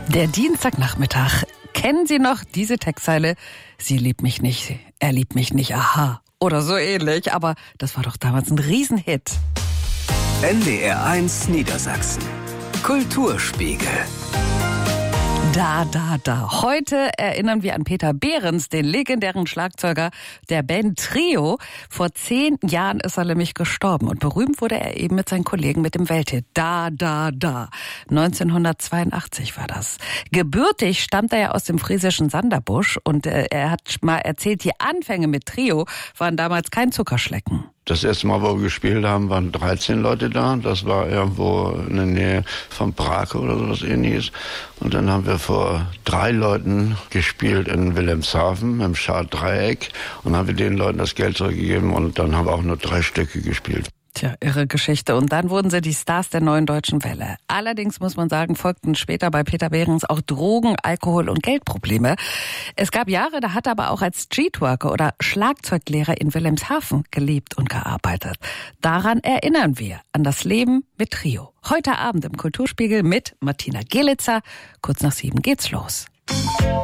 Der Dienstagnachmittag. Kennen Sie noch diese Textzeile? Sie liebt mich nicht, er liebt mich nicht, aha. Oder so ähnlich, aber das war doch damals ein Riesenhit. NDR 1 Niedersachsen. Kulturspiegel. Da. Heute erinnern wir an Peter Behrens, den legendären Schlagzeuger der Band Trio. Vor 10 Jahren ist er nämlich gestorben und berühmt wurde er eben mit seinen Kollegen mit dem Welthit Da. 1982 war das. Gebürtig stammt er ja aus dem friesischen Sanderbusch und er hat mal erzählt, die Anfänge mit Trio waren damals kein Zuckerschlecken. Das erste Mal, wo wir gespielt haben, waren 13 Leute da. Das war irgendwo in der Nähe von Brake oder sowas ähnliches. Und dann haben wir vor 3 Leuten gespielt in Wilhelmshaven im Schad-Dreieck und haben wir den Leuten das Geld zurückgegeben und dann haben wir auch nur 3 Stücke gespielt. Tja, irre Geschichte. Und dann wurden sie die Stars der neuen deutschen Welle. Allerdings muss man sagen, folgten später bei Peter Behrens auch Drogen, Alkohol und Geldprobleme. Es gab Jahre, da hat er aber auch als Streetworker oder Schlagzeuglehrer in Wilhelmshaven gelebt und gearbeitet. Daran erinnern wir an das Leben mit Trio. Heute Abend im Kulturspiegel mit Martina Gelitzer. Kurz nach 7 geht's los.